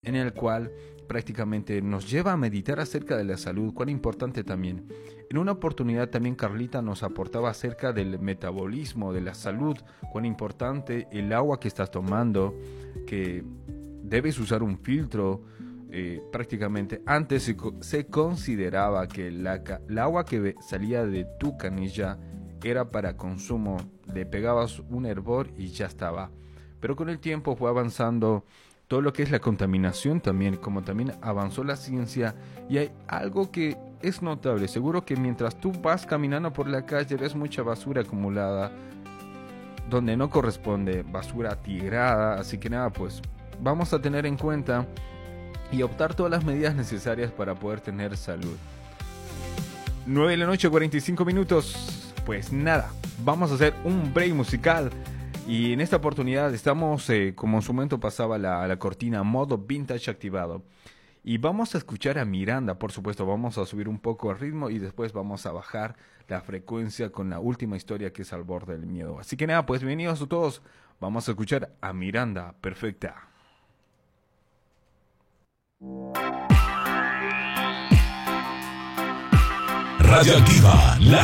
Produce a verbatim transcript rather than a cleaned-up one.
en el cual prácticamente nos lleva a meditar acerca de la salud, cuán importante también. En una oportunidad también Carlita nos aportaba acerca del metabolismo, de la salud, cuán importante el agua que estás tomando, que debes usar un filtro. Eh, prácticamente antes se, se consideraba que la, la agua que salía de tu canilla era para consumo, le pegabas un hervor y ya estaba. Pero con el tiempo fue avanzando todo lo que es la contaminación también, como también avanzó la ciencia, y hay algo que es notable. Seguro que mientras tú vas caminando por la calle ves mucha basura acumulada donde no corresponde, basura tirada, así que nada, pues vamos a tener en cuenta y optar todas las medidas necesarias para poder tener salud. nueve de la noche, cuarenta y cinco minutos. Pues nada, vamos a hacer un break musical. Y en esta oportunidad estamos, eh, como en su momento pasaba la, la cortina, modo vintage activado. Y vamos a escuchar a Miranda, por supuesto. Vamos a subir un poco el ritmo y después vamos a bajar la frecuencia con la última historia, que es Al borde del miedo. Así que nada, pues bienvenidos a todos. Vamos a escuchar a Miranda, Perfecta. Radioactiva, la